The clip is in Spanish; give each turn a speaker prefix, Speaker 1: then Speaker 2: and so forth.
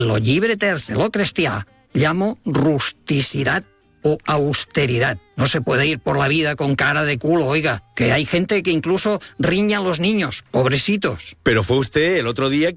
Speaker 1: Lo llibre terce, lo cristià, llamo rusticidad o austeridad. No se puede ir por la vida con cara de culo, oiga, que hay gente que incluso riña a los niños, pobrecitos.
Speaker 2: Pero fue usted el otro día